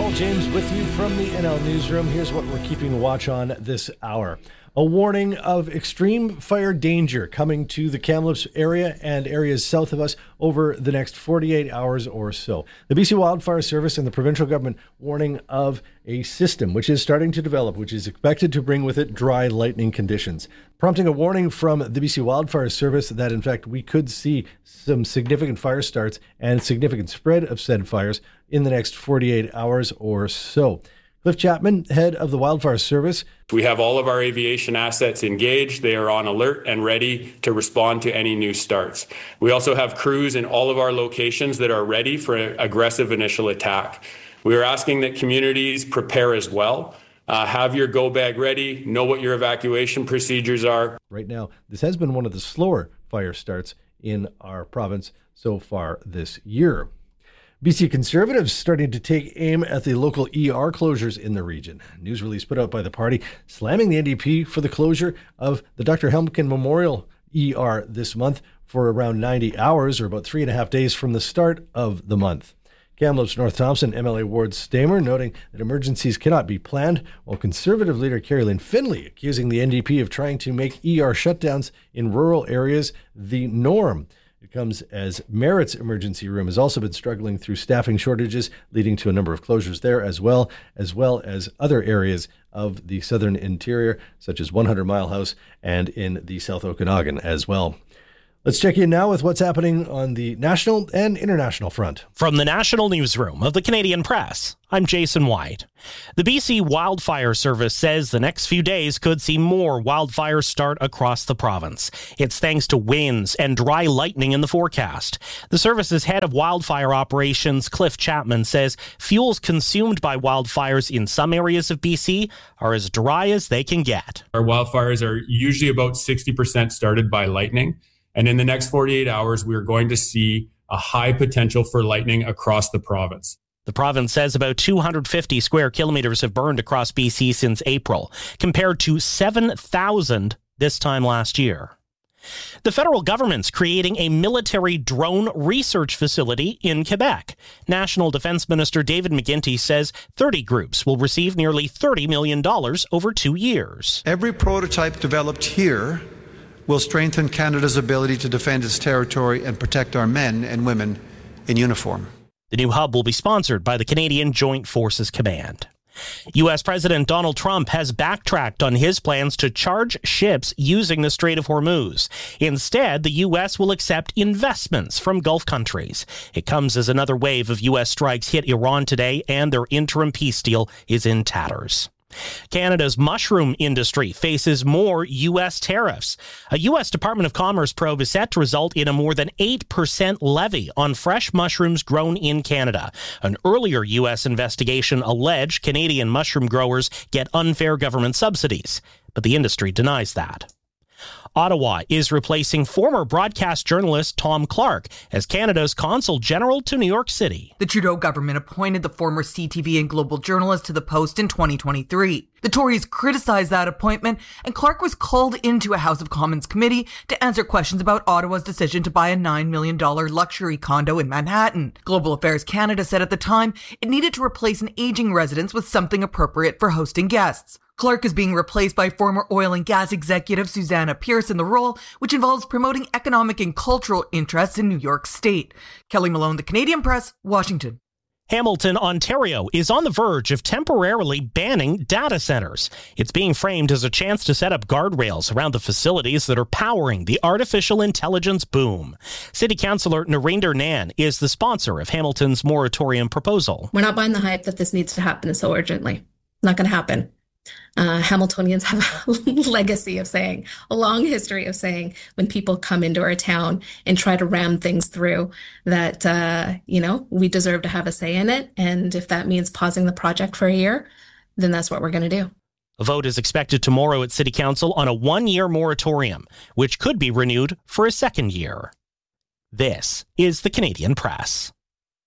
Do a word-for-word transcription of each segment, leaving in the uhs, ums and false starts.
Paul James with you from the N L Newsroom. Here's what we're keeping watch on this hour. A warning of extreme fire danger coming to the Kamloops area and areas south of us over the next forty-eight hours or so. The B C Wildfire Service and the provincial government warning of a system which is starting to develop, which is expected to bring with it dry lightning conditions, prompting a warning from the B C Wildfire Service that, in fact, we could see some significant fire starts and significant spread of said fires in the next forty-eight hours or so. Cliff Chapman, head of the Wildfire Service. We have all of our aviation assets engaged. They are on alert and ready to respond to any new starts. We also have crews in all of our locations that are ready for an aggressive initial attack. We are asking that communities prepare as well. Uh, have your go bag ready, know what your evacuation procedures are. Right now, this has been one of the slower fire starts in our province so far this year. B C Conservatives starting to take aim at the local E R closures in the region. A news release put out by the party slamming the N D P for the closure of the Doctor Helmken Memorial E R this month for around ninety hours, or about three and a half days from the start of the month. Kamloops North Thompson M L A Ward Stamer noting that emergencies cannot be planned, while Conservative leader Carrie-Lynn Finley accusing the N D P of trying to make E R shutdowns in rural areas the norm. It comes as Merritt's emergency room has also been struggling through staffing shortages, leading to a number of closures there as well, as well as other areas of the southern interior, such as one hundred Mile House and in the South Okanagan as well. Let's check in now with what's happening on the national and international front. From the National Newsroom of the Canadian Press, I'm Jason White. The B C Wildfire Service says the next few days could see more wildfires start across the province. It's thanks to winds and dry lightning in the forecast. The service's head of wildfire operations, Cliff Chapman, says fuels consumed by wildfires in some areas of B C are as dry as they can get. Our wildfires are usually about sixty percent started by lightning. And in the next forty-eight hours, we are going to see a high potential for lightning across the province. The province says about two hundred fifty square kilometers have burned across B C since April, compared to seven thousand this time last year. The federal government's creating a military drone research facility in Quebec. National Defense Minister David McGuinty says thirty groups will receive nearly thirty million dollars over two years. Every prototype developed here will strengthen Canada's ability to defend its territory and protect our men and women in uniform. The new hub will be sponsored by the Canadian Joint Forces Command. U S President Donald Trump has backtracked on his plans to charge ships using the Strait of Hormuz. Instead, the U S will accept investments from Gulf countries. It comes as another wave of U S strikes hit Iran today, and their interim peace deal is in tatters. Canada's mushroom industry faces more U S tariffs. A U S Department of Commerce probe is set to result in a more than eight percent levy on fresh mushrooms grown in Canada. An earlier U S investigation alleged Canadian mushroom growers get unfair government subsidies, but the industry denies that. Ottawa is replacing former broadcast journalist Tom Clark as Canada's Consul General to New York City. The Trudeau government appointed the former C T V and global journalist to the post in twenty twenty-three. The Tories criticized that appointment, and Clark was called into a House of Commons committee to answer questions about Ottawa's decision to buy a nine million dollars luxury condo in Manhattan. Global Affairs Canada said at the time it needed to replace an aging residence with something appropriate for hosting guests. Clark is being replaced by former oil and gas executive Susanna Pierce in the role, which involves promoting economic and cultural interests in New York State. Kelly Malone, The Canadian Press, Washington. Hamilton, Ontario is on the verge of temporarily banning data centers. It's being framed as a chance to set up guardrails around the facilities that are powering the artificial intelligence boom. City Councillor Narinder Nan is the sponsor of Hamilton's moratorium proposal. We're not buying the hype that this needs to happen so urgently. Not going to happen. Uh, Hamiltonians have a legacy of saying, a long history of saying, when people come into our town and try to ram things through, that, uh, you know, we deserve to have a say in it. And if that means pausing the project for a year, then that's what we're going to do. A vote is expected tomorrow at City Council on a one-year moratorium, which could be renewed for a second year. This is the Canadian Press.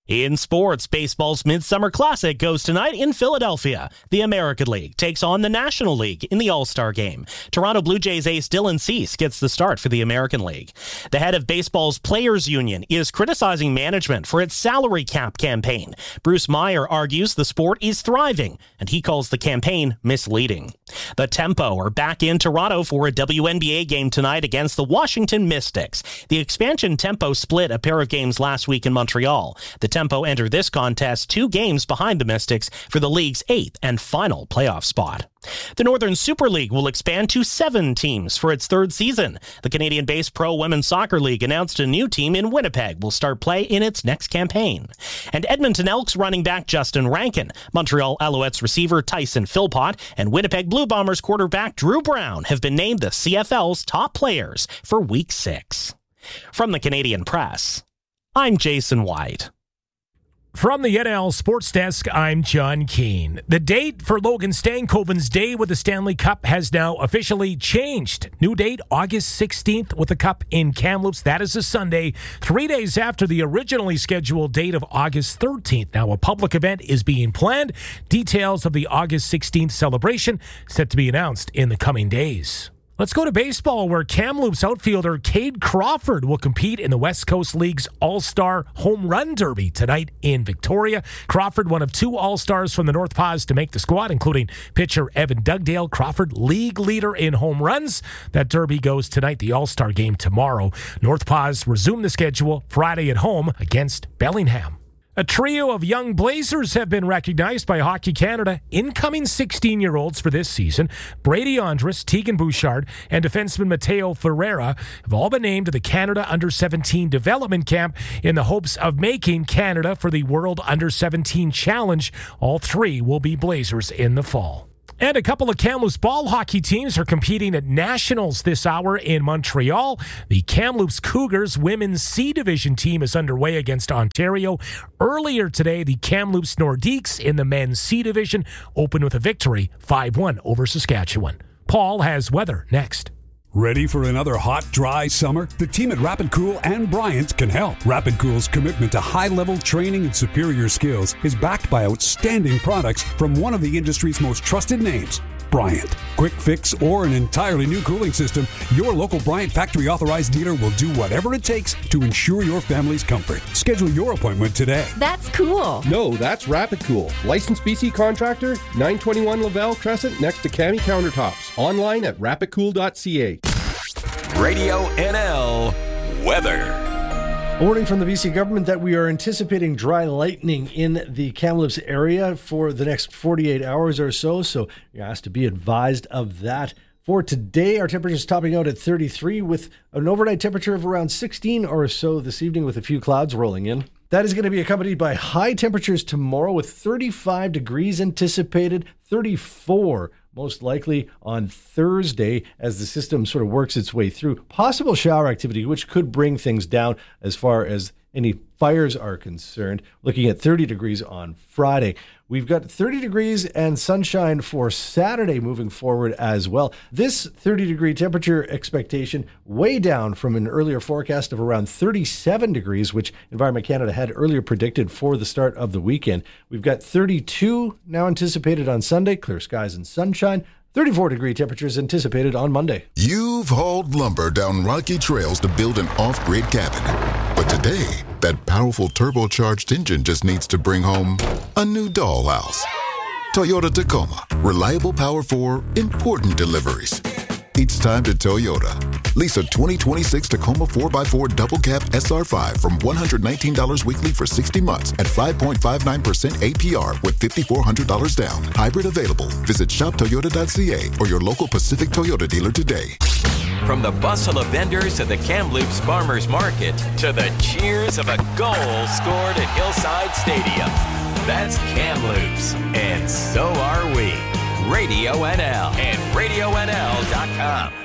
In sports, baseball's Midsummer Classic goes tonight in Philadelphia. The American League takes on the National League in the All-Star Game. Toronto Blue Jays ace Dylan Cease gets the start for the American League. The head of baseball's Players Union is criticizing management for its salary cap campaign. Bruce Meyer argues the sport is thriving, and he calls the campaign misleading. The Tempo are back in Toronto for a W N B A game tonight against the Washington Mystics. The expansion Tempo split a pair of games last week in Montreal. The Tempo enter this contest two games behind the Mystics for the league's eighth and final playoff spot. The Northern Super League will expand to seven teams for its third season. The Canadian-based Pro Women's Soccer League announced a new team in Winnipeg will start play in its next campaign. And Edmonton Elks running back Justin Rankin, Montreal Alouettes receiver Tyson Philpott, and Winnipeg Blue Bombers quarterback Drew Brown have been named the C F L's top players for Week six. From the Canadian Press, I'm Jason White. From the N L Sports Desk, I'm John Keane. The date for Logan Stankoven's day with the Stanley Cup has now officially changed. New date, August sixteenth with the Cup in Kamloops. That is a Sunday, three days after the originally scheduled date of August thirteenth. Now, a public event is being planned. Details of the August sixteenth celebration set to be announced in the coming days. Let's go to baseball, where Kamloops outfielder Cade Crawford will compete in the West Coast League's All-Star Home Run Derby tonight in Victoria. Crawford, one of two All-Stars from the North Pas to make the squad, including pitcher Evan Dugdale. Crawford, league leader in home runs. That derby goes tonight, the All-Star game tomorrow. North Pas resume the schedule Friday at home against Bellingham. A trio of young Blazers have been recognized by Hockey Canada, incoming sixteen-year-olds for this season. Brady Andrus, Tegan Bouchard, and defenseman Mateo Ferreira have all been named to the Canada Under seventeen Development Camp in the hopes of making Canada for the World Under seventeen Challenge. All three will be Blazers in the fall. And a couple of Kamloops ball hockey teams are competing at Nationals this hour in Montreal. The Kamloops Cougars women's C Division team is underway against Ontario. Earlier today, the Kamloops Nordiques in the men's C Division opened with a victory, five one over Saskatchewan. Paul has weather next. Ready for another hot, dry summer? The team at Rapid Cool and Bryant can help. Rapid Cool's commitment to high-level training and superior skills is backed by outstanding products from one of the industry's most trusted names, Bryant. Quick fix or an entirely new cooling system, your local Bryant factory-authorized dealer will do whatever it takes to ensure your family's comfort. Schedule your appointment today. That's cool. No, that's Rapid Cool. Licensed B C contractor, nine twenty-one Laval Crescent next to Cami Countertops. Online at rapid cool dot c a. Radio N L weather. A warning from the B C government that we are anticipating dry lightning in the Kamloops area for the next forty-eight hours or so, so you're asked to be advised of that. For today, our temperature is topping out at thirty-three with an overnight temperature of around sixteen or so this evening with a few clouds rolling in. That is going to be accompanied by high temperatures tomorrow with thirty-five degrees anticipated, thirty-four most likely on Thursday as the system sort of works its way through. Possible shower activity, which could bring things down as far as any fires are concerned. Looking at thirty degrees on Friday. We've got thirty degrees and sunshine for Saturday moving forward as well. This thirty degree temperature expectation way down from an earlier forecast of around thirty-seven degrees, which Environment Canada had earlier predicted for the start of the weekend. We've got thirty-two now anticipated on Sunday, clear skies and sunshine. thirty-four degree temperatures anticipated on Monday. You've hauled lumber down rocky trails to build an off-grid cabin. But today, that powerful turbocharged engine just needs to bring home a new dollhouse. Toyota Tacoma. Reliable power for important deliveries. It's time to Toyota. Lease a twenty twenty-six Tacoma four by four double cab S R five from one hundred nineteen dollars weekly for sixty months at five point five nine percent A P R with five thousand four hundred dollars down. Hybrid available. Visit shop toyota dot c a or your local Pacific Toyota dealer today. From the bustle of vendors at the Kamloops Farmers Market to the cheers of a goal scored at Hillside Stadium. That's Kamloops, and so are we. Radio N L and radio N L dot com.